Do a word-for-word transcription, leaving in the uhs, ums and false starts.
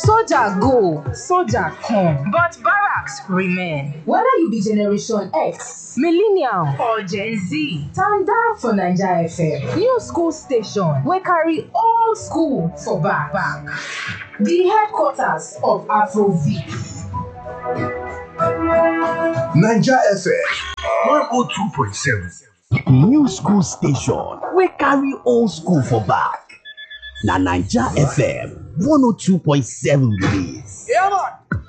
Soldier go, soldier come, but barracks remain. Whether you be Generation X, Millennial or Gen Z, stand down for Naija F M. New school station wey carry old school for back. back. The headquarters of Afrobeat. Naija F M one oh two point seven. New school station wey carry old school for back. Na Naija F M one oh two point seven be dis. Yeah, man.